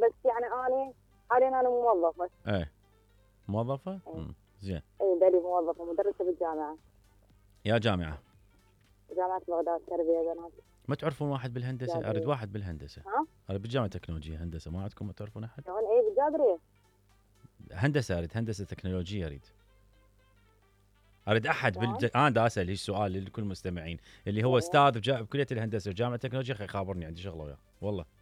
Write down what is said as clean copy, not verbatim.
بس يعني أنا حاليا أنا موظفة. ايه موظفة؟ زين. إي بالي موظفة مدرسة بالجامعة. يا جامعة؟ جامعة بغداد تربية بنات. ما تعرفون واحد بالهندسة؟ جابرية. اريد واحد بالهندسة. ها؟ اريد بالجامعة التكنولوجية هندسة، ما عندكم ما تعرفون احد؟ شلون إي بالجابرية؟ هندسة اريد، هندسة تكنولوجية اريد احد شلون؟ انا دا اسال هيك سؤال لكل المستمعين اللي هو إي. استاذ بكلية الهندسة وجامعة التكنولوجيا يخابرني، عندي شغلة وياه والله.